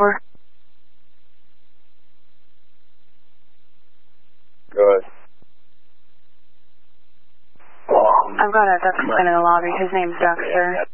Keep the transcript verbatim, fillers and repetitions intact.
for? Go ahead. I've got a Dexter in the lobby. His name's Dexter.